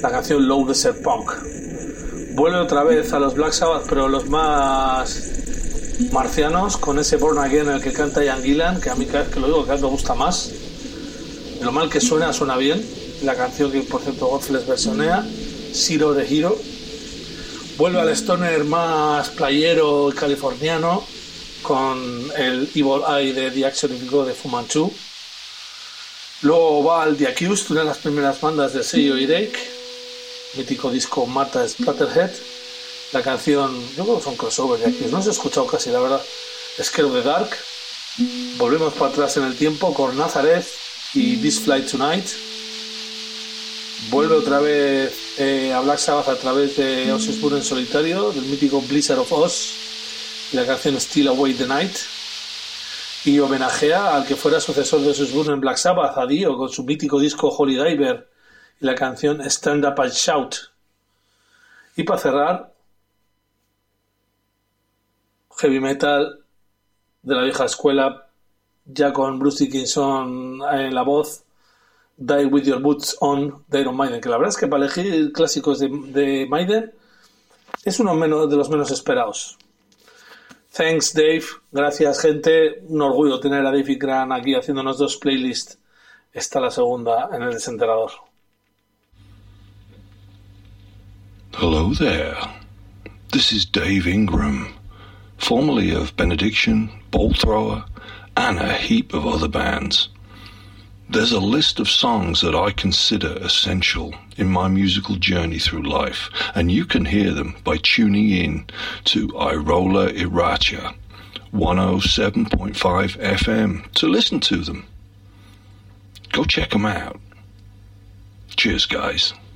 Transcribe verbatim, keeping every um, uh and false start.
la canción Low Desert Punk. Vuelve otra vez a los Black Sabbath, pero los más marcianos, con ese Born Again en el que canta Ian Gillan, que a mí cada vez que lo digo cada vez me gusta más. Lo mal que suena, suena bien. La canción que por cierto Godflesh versionea, Zero de Hero. Vuelve al stoner más playero y californiano con el Evil Eye de The Action of God de Fu Manchu. Luego va al The Accused, una de las primeras bandas del sello Earache, mítico disco Martha Splatterhead. La canción, yo creo que son crossover de Accused, no se ha escuchado casi, la verdad. Scared of the Dark. Volvemos para atrás en el tiempo con Nazareth y This Flight Tonight. Vuelve otra vez eh, a Black Sabbath a través de Ozzy Osbourne en solitario, del mítico Blizzard of Oz, y la canción Still Await the Night. Y homenajea al que fuera sucesor de Ozzy Osbourne en Black Sabbath, a Dio, con su mítico disco Holy Diver y la canción Stand Up and Shout. Y para cerrar, heavy metal de la vieja escuela, ya con Bruce Dickinson en la voz, Die With Your Boots On de Iron Maiden, que la verdad es que para elegir clásicos de, de Maiden es uno menos, de los menos esperados. Thanks, Dave. Gracias, gente. Un orgullo tener a Dave Gran aquí haciéndonos dos playlists. Está la segunda en el desenterrador. Hello there. This is Dave Ingram, formerly of Benediction, Bolt Thrower, and a heap of other bands. There's a list of songs that I consider essential in my musical journey through life, and you can hear them by tuning in to Irola Iracha one oh seven point five F M to listen to them. Go check them out. Cheers, guys.